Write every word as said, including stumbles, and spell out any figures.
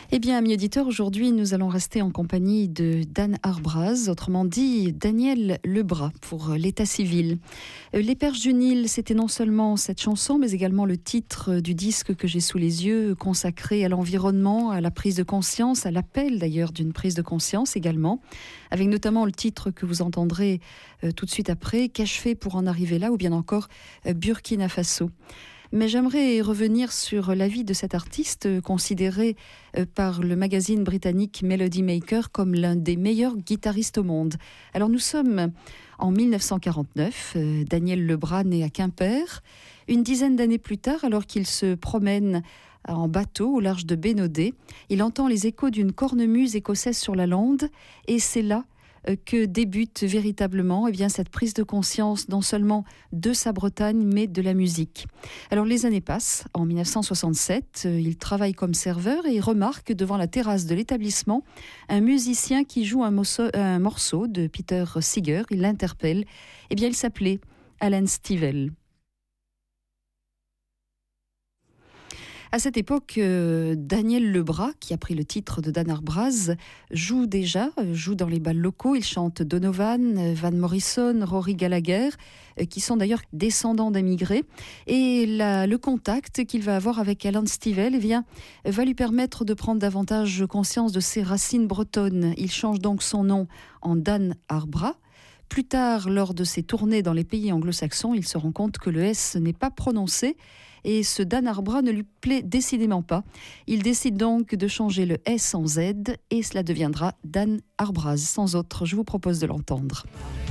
Eh bien, amis auditeurs, aujourd'hui, nous allons rester en compagnie de Dan Arbraz, autrement dit Daniel Lebras, pour l'état civil. Les Perches du Nil, c'était non seulement cette chanson, mais également le titre du disque que j'ai sous les yeux, consacré à l'environnement, à la prise de conscience, à l'appel d'ailleurs d'une prise de conscience également, avec notamment le titre que vous entendrez euh, tout de suite après, Qu'ai-je fait pour en arriver là, ou bien encore euh, Burkina Faso. Mais j'aimerais revenir sur la vie de cet artiste considéré par le magazine britannique Melody Maker comme l'un des meilleurs guitaristes au monde. Alors nous sommes en mille neuf cent quarante-neuf, Daniel Lebras né à Quimper. Une dizaine d'années plus tard, alors qu'il se promène en bateau au large de Bénodet, il entend les échos d'une cornemuse écossaise sur la lande et c'est là que débute véritablement eh bien, cette prise de conscience non seulement de sa Bretagne, mais de la musique. Alors les années passent. En mille neuf cent soixante-sept, il travaille comme serveur et il remarque devant la terrasse de l'établissement un musicien qui joue un morceau, un morceau de Peter Seeger. Il l'interpelle. Eh bien, il s'appelait Alan Stivell. À cette époque, euh, Daniel Lebras, qui a pris le titre de Dan Arbraz, joue déjà, joue dans les bals locaux. Il chante Donovan, Van Morrison, Rory Gallagher, euh, qui sont d'ailleurs descendants d'émigrés. Et la, le contact qu'il va avoir avec Alan Stivell eh bien, va lui permettre de prendre davantage conscience de ses racines bretonnes. Il change donc son nom en Dan Arbraz. Plus tard, lors de ses tournées dans les pays anglo-saxons, il se rend compte que le S n'est pas prononcé et ce Dan Arbraz ne lui plaît décidément pas. Il décide donc de changer le S en Z et cela deviendra Dan Arbraz. Sans autre, je vous propose de l'entendre.